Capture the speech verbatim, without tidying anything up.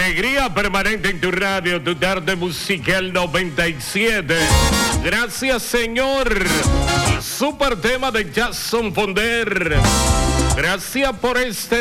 Alegría permanente en tu radio, tu tarde musical noventa y siete. Gracias, Señor. Super tema de Jason Fonder. Gracias por este